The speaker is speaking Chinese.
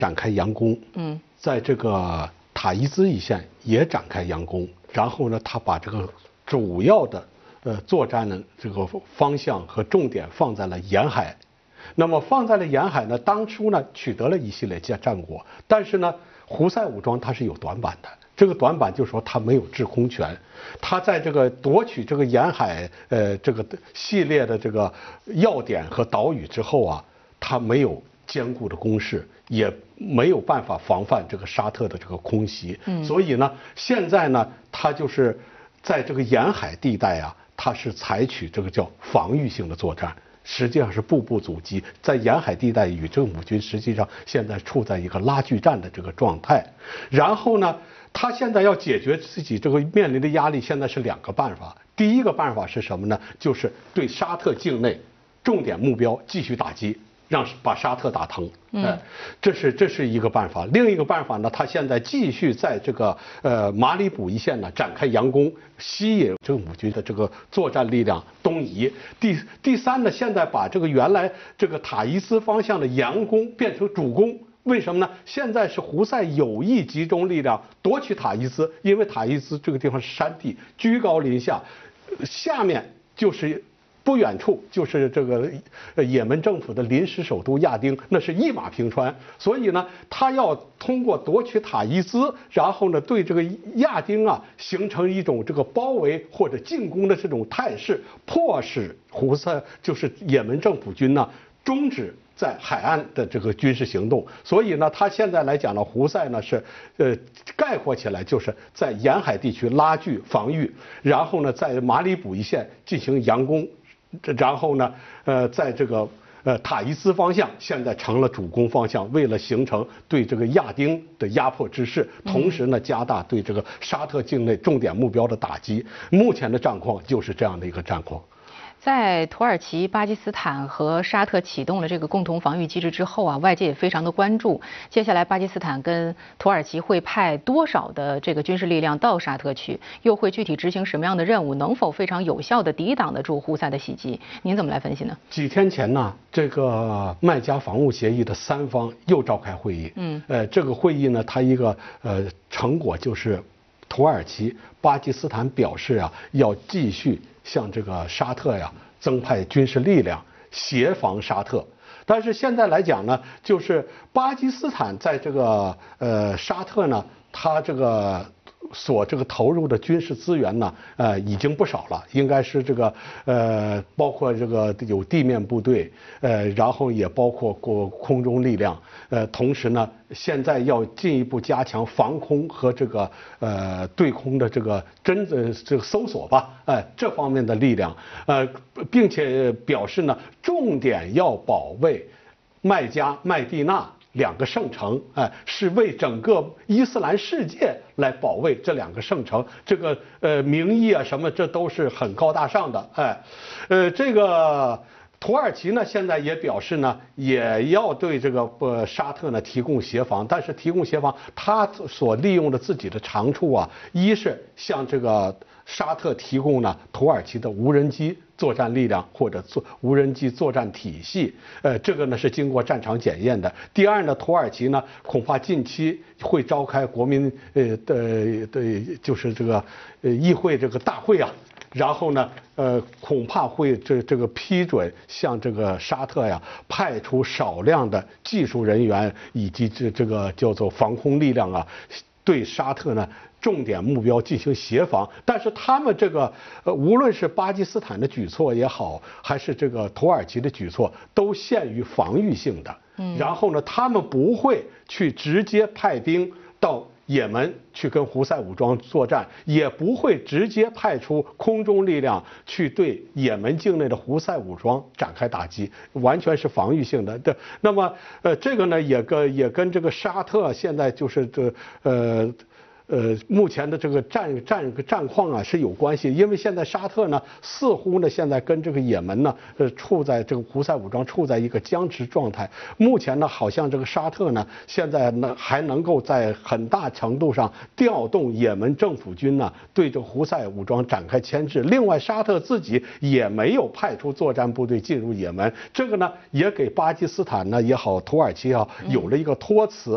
展开佯攻，在这个塔伊兹一线也展开佯攻，然后呢，他把这个主要的作战的这个方向和重点放在了沿海。那么放在了沿海呢，当初呢取得了一系列战果，但是呢，胡塞武装它是有短板的。这个短板就是说它没有制空权，它在这个夺取这个沿海这个系列的这个要点和岛屿之后啊，它没有坚固的工事，也没有办法防范这个沙特的这个空袭。所以呢，现在呢，它就是在这个沿海地带啊，它是采取这个叫防御性的作战。实际上是步步阻击，在沿海地带与政府军实际上现在处在一个拉锯战的这个状态。然后呢，他现在要解决自己这个面临的压力，现在是2个办法。第一个办法是什么呢？就是对沙特境内重点目标继续打击，把沙特打疼。这是一个办法。另一个办法呢，他现在继续在这个马里卜一线呢展开佯攻，吸引政府军的这个作战力量东移。第三呢，现在把这个原来这个塔伊斯方向的佯攻变成主攻。为什么呢？现在是胡塞有意集中力量夺取塔伊斯，因为塔伊斯这个地方是山地，居高临下，下面就是不远处就是这个也门政府的临时首都亚丁，那是一马平川。所以呢，他要通过夺取塔伊斯，然后呢对这个亚丁啊形成一种这个包围或者进攻的这种态势，迫使胡塞就是也门政府军呢终止在海岸的这个军事行动。所以呢，他现在来讲呢，胡塞呢是概括起来就是在沿海地区拉锯防御，然后呢在马里卜一线进行佯攻，然后呢在这个塔伊斯方向现在成了主攻方向，为了形成对这个亚丁的压迫之势，同时呢加大对这个沙特境内重点目标的打击。目前的战况就是这样的一个战况。 在土耳其、巴基斯坦和沙特启动了这个共同防御机制之后啊，外界也非常的关注，接下来巴基斯坦跟土耳其会派多少的这个军事力量到沙特去，又会具体执行什么样的任务，能否非常有效的抵挡得住胡塞的袭击？您怎么来分析呢？ 几天前呢，这个麦加防务协议的3方又召开会议。这个会议呢，它一个成果就是土耳其、巴基斯坦表示啊，要继续向这个沙特呀增派军事力量，协防沙特。但是现在来讲呢，就是巴基斯坦在这个沙特呢，它这个投入的军事资源呢，已经不少了，应该是这个包括这个有地面部队，然后也包括空中力量，同时呢，现在要进一步加强防空和这个对空的这个这个搜索吧，这方面的力量，并且表示呢，重点要保卫麦加、麦地那2个圣城，是为整个伊斯兰世界来保卫这2个圣城。这个名义啊什么，这都是很高大上的。这个土耳其呢，现在也表示呢，也要对这个沙特呢提供协防，但是提供协防，他所利用的自己的长处啊，一是向这个沙特提供呢土耳其的无人机作战力量或者无人机作战体系，这个呢是经过战场检验的。第二呢，土耳其呢恐怕近期会召开国民就是这个议会这个大会啊。然后呢，恐怕会这个批准向这个沙特呀派出少量的技术人员以及这个叫做防空力量啊，对沙特呢重点目标进行协防。但是他们这个无论是巴基斯坦的举措也好，还是这个土耳其的举措，都限于防御性的。然后呢，他们不会去直接派兵到也门去跟胡塞武装作战，也不会直接派出空中力量去对也门境内的胡塞武装展开打击，完全是防御性的。那么这个呢也跟这个沙特现在就是目前的这个战况啊是有关系，因为现在沙特呢似乎呢现在跟这个也门呢处在这个胡塞武装处在一个僵持状态。目前呢好像这个沙特呢现在呢还能够在很大程度上调动也门政府军呢对这个胡塞武装展开牵制。另外沙特自己也没有派出作战部队进入也门，这个呢也给巴基斯坦呢也好土耳其也好有了一个托词。